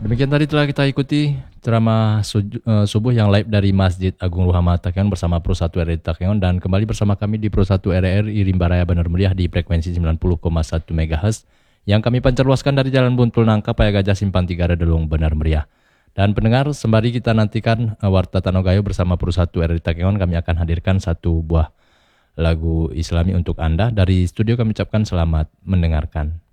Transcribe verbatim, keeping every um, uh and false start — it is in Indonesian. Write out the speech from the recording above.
Demikian tadi telah kita ikuti ceramah suju- eh, subuh yang live dari Masjid Agung Ruhama Takengon bersama Pro satu R R I Takengon, dan kembali bersama kami di Pro satu R R I Rimba Raya Bandar Mulia di frekuensi sembilan puluh koma satu megahertz yang kami pancarluaskan dari Jalan Buntul Nangka, Paya Gajah, Simpang tiga, Redelung, Bandar Meriah. Dan pendengar, sembari kita nantikan uh, Warta Tanogayo bersama Pro satu R R I Takengon, kami akan hadirkan satu buah lagu Islami untuk Anda. Dari studio kami ucapkan selamat mendengarkan.